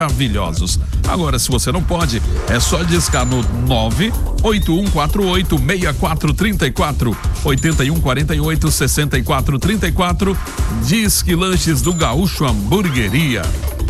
maravilhosos. Agora, se você não pode, é só discar no 981486434, 81486434. Disque Lanches do Gaúcho Hamburgueria.